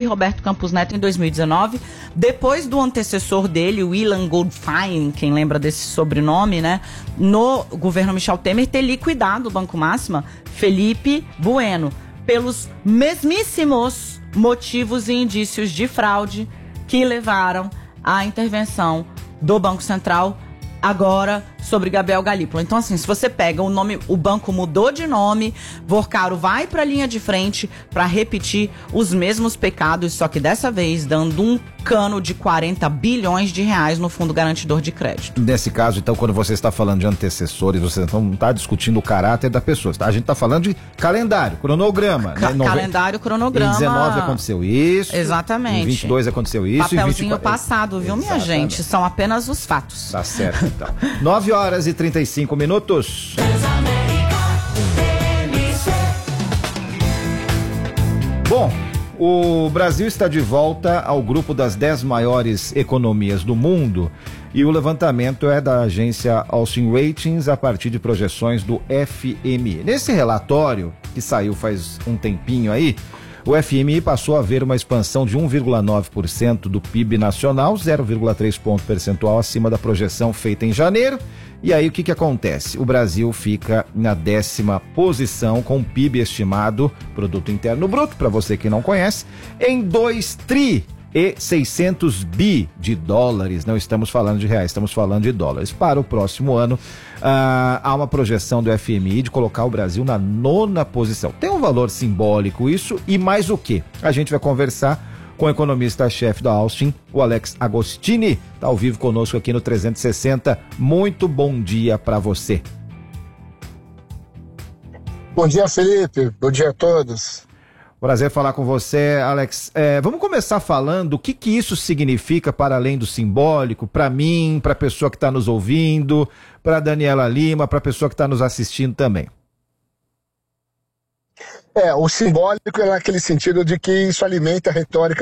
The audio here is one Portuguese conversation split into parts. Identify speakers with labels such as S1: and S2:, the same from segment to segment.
S1: Roberto Campos Neto em 2019, depois do antecessor dele, o Ilan Goldfein, quem lembra desse sobrenome, né, no governo Michel Temer, ter liquidado o Banco Máxima, Felipe Bueno, pelos mesmíssimos motivos e indícios de fraude que levaram à intervenção do Banco Central, agora sobre Gabriel Galípolo. Então, assim, se você pega o nome, o banco mudou de nome, Vorcaro vai para a linha de frente para repetir os mesmos pecados, só que dessa vez dando um cano de 40 bilhões de reais no Fundo Garantidor de Crédito.
S2: Nesse caso, então, quando você está falando de antecessores, você não está discutindo o caráter da pessoa, tá? A gente está falando de calendário, cronograma.
S1: Calendário, cronograma.
S2: Em 19 aconteceu isso.
S1: Exatamente.
S2: Em 22 aconteceu isso.
S1: Papelzinho
S2: em 24...
S1: passado, viu, minha gente? São apenas os fatos.
S2: Tá certo, então. 9 horas e 35 minutos. Bom, o Brasil está de volta ao grupo das 10 maiores economias do mundo e o levantamento é da agência Austin Ratings a partir de projeções do FMI. Nesse relatório, que saiu faz um tempinho aí, o FMI passou a ver uma expansão de 1,9% do PIB nacional, 0,3 ponto percentual acima da projeção feita em janeiro. E aí o que acontece? O Brasil fica na 10ª posição com PIB estimado, Produto Interno Bruto, para você que não conhece, em 2,6 bi de dólares. Não estamos falando de reais, estamos falando de dólares. Para o próximo ano, há uma projeção do FMI de colocar o Brasil na 9ª posição. Tem um valor simbólico isso e mais o quê? A gente vai conversar com o economista-chefe da Austin, o Alex Agostini, está ao vivo conosco aqui no 360. Muito bom dia para você.
S3: Bom dia, Felipe. Bom dia a todos.
S2: Prazer falar com você, Alex. Vamos começar falando o que isso significa para além do simbólico, para mim, para a pessoa que está nos ouvindo, para a Daniela Lima, para a pessoa que está nos assistindo também.
S3: O simbólico é naquele sentido de que isso alimenta a retórica.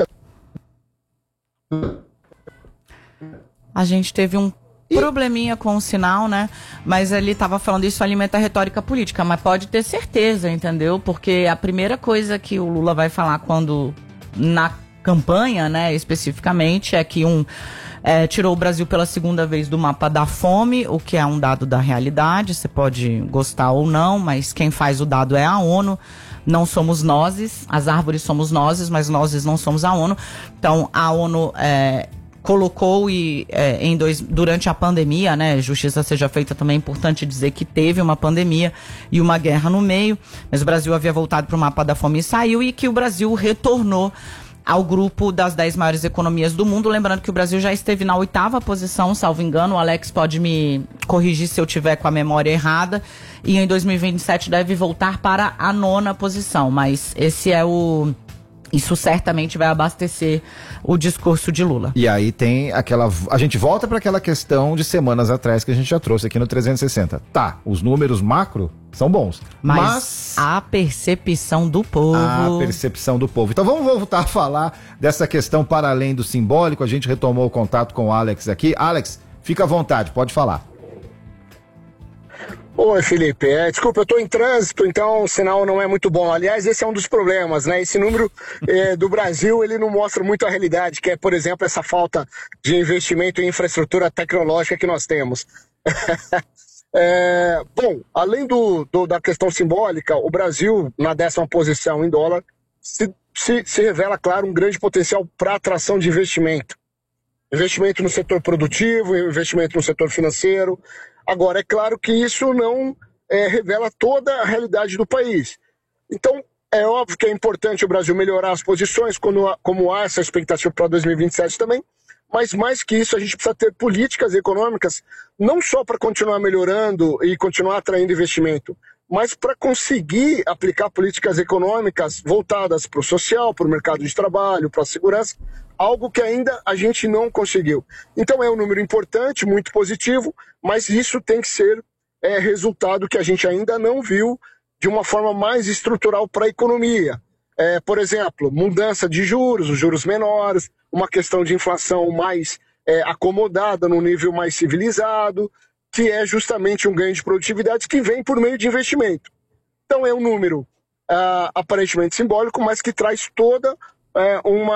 S1: A gente teve um probleminha com o sinal, né? Mas ele estava falando isso alimenta a retórica política, mas pode ter certeza, entendeu? Porque a primeira coisa que o Lula vai falar quando na campanha, né, especificamente, é que tirou o Brasil pela segunda vez do mapa da fome, o que é um dado da realidade, você pode gostar ou não, mas quem faz o dado é a ONU. Não somos nós, as árvores somos nós, mas nós não somos a ONU. Então, a ONU colocou durante a pandemia, né, justiça seja feita também, é importante dizer que teve uma pandemia e uma guerra no meio, mas o Brasil havia voltado para o mapa da fome e saiu, e que o Brasil retornou ao grupo das 10 maiores economias do mundo. Lembrando que o Brasil já esteve na 8ª posição, salvo engano, o Alex pode me corrigir se eu tiver com a memória errada, e em 2027 deve voltar para a 9ª posição, mas isso certamente vai abastecer o discurso de Lula.
S2: E aí tem a gente volta para aquela questão de semanas atrás que a gente já trouxe aqui no 360. Tá, os números macro são bons, mas
S1: a percepção do povo.
S2: A percepção do povo. Então vamos voltar a falar dessa questão para além do simbólico. A gente retomou o contato com o Alex aqui. Alex, fica à vontade, pode falar.
S3: Oi, Felipe. Desculpa, eu estou em trânsito, então o sinal não é muito bom. Aliás, esse é um dos problemas, né? Esse número do Brasil, ele não mostra muito a realidade, que é, por exemplo, essa falta de investimento em infraestrutura tecnológica que nós temos. Bom, além da questão simbólica, o Brasil, na 10ª posição em dólar, se revela, claro, um grande potencial para atração de investimento. Investimento no setor produtivo, investimento no setor financeiro. Agora, é claro que isso não revela toda a realidade do país. Então, é óbvio que é importante o Brasil melhorar as posições, como há essa expectativa para 2027 também, mas mais que isso, a gente precisa ter políticas econômicas, não só para continuar melhorando e continuar atraindo investimento, mas para conseguir aplicar políticas econômicas voltadas para o social, para o mercado de trabalho, para a segurança, algo que ainda a gente não conseguiu. Então é um número importante, muito positivo, mas isso tem que ser resultado que a gente ainda não viu de uma forma mais estrutural para a economia. Por exemplo, mudança de juros, os juros menores, uma questão de inflação mais acomodada, num nível mais civilizado, que é justamente um ganho de produtividade que vem por meio de investimento. Então é um número aparentemente simbólico, mas que traz toda uma